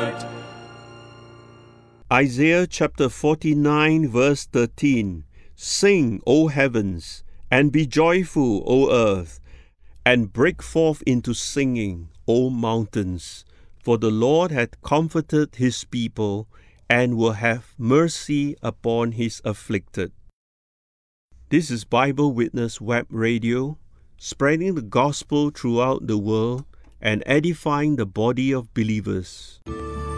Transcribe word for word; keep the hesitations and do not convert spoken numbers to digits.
heart. Isaiah chapter forty-nine verse thirteen. Sing, O heavens, and be joyful, O earth, and break forth into singing, O mountains. For the Lord hath comforted his people, and will have mercy upon his afflicted. This is Bible Witness Web Radio, spreading the gospel throughout the world and edifying the body of believers.